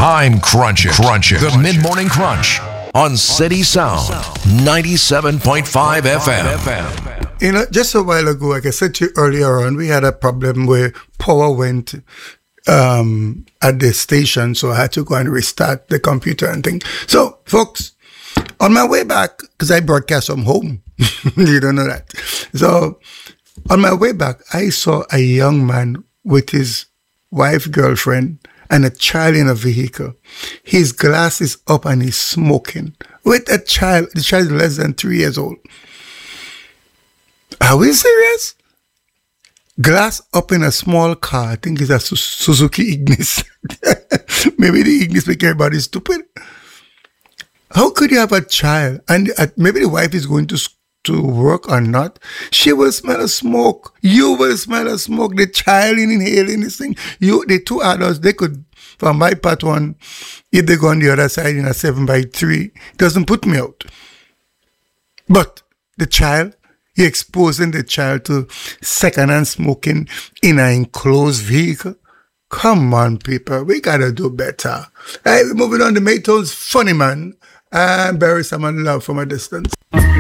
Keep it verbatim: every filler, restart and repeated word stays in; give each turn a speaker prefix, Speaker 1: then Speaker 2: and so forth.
Speaker 1: Time crunching. Crunching. The mid-morning crunch on City Sound ninety-seven point five F M.
Speaker 2: You know, just a while ago, like I said to you earlier on, we had a problem where power went um, at the station, so I had to go and restart the computer and things. So, folks, on my way back, because I broadcast from home, you don't know that. So, on my way back, I saw a young man with his wife, girlfriend, and a child in a vehicle. His glass is up and he's smoking with a child. The child is less than three years old. Are we serious? Glass up in a small car. I think it's a Su- Suzuki Ignis. Maybe the Ignis make everybody stupid. How could you have a child? And uh, maybe the wife is going to to work or not. She will smell a smoke. You will smell a smoke. The child inhaling this thing. You, the two adults, they could, from my part one, if they go on the other side in a seven by three, it doesn't put me out. But the child, you're exposing the child to second-hand smoking in an enclosed vehicle. Come on, people. We gotta do better. Hey, we're moving on to Maytones. Funny man. And bury someone love from a distance.